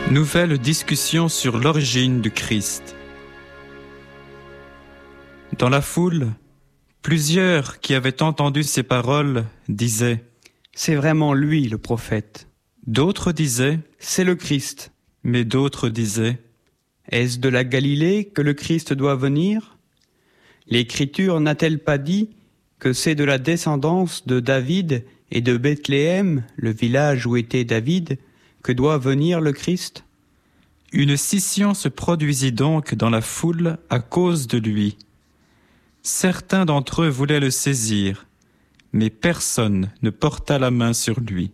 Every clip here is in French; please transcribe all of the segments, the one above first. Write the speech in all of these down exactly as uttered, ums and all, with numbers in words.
Nouvelle discussion sur l'origine du Christ. Dans la foule, plusieurs qui avaient entendu ces paroles disaient « C'est vraiment lui le prophète ». D'autres disaient « C'est le Christ ». Mais d'autres disaient « Est-ce de la Galilée que le Christ doit venir ? L'Écriture n'a-t-elle pas dit que c'est de la descendance de David et de Bethléem, le village où était David, que doit venir le Christ ?» Une scission se produisit donc dans la foule à cause de lui. Certains d'entre eux voulaient le saisir, mais personne ne porta la main sur lui.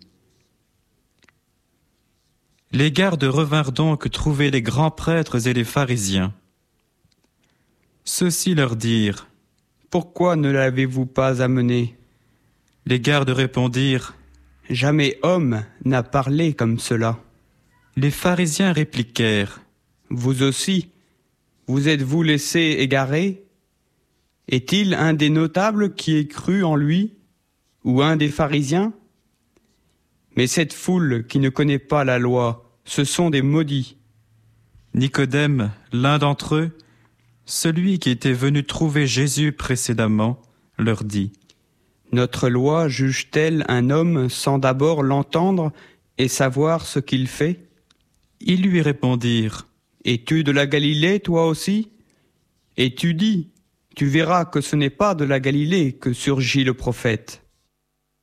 Les gardes revinrent donc trouver les grands prêtres et les pharisiens. Ceux-ci leur dirent « Pourquoi ne l'avez-vous pas amené ?» Les gardes répondirent « Jamais homme n'a parlé comme cela. » Les pharisiens répliquèrent « Vous aussi, vous êtes-vous laissé égarer ? Est-il un des notables qui ait cru en lui, ou un des pharisiens ? Mais cette foule qui ne connaît pas la loi, ce sont des maudits. » Nicodème, l'un d'entre eux, celui qui était venu trouver Jésus précédemment, leur dit « Notre loi juge-t-elle un homme sans d'abord l'entendre et savoir ce qu'il fait ? » Ils lui répondirent « Es-tu de la Galilée, toi aussi ? Et tu dis, tu verras que ce n'est pas de la Galilée que surgit le prophète. »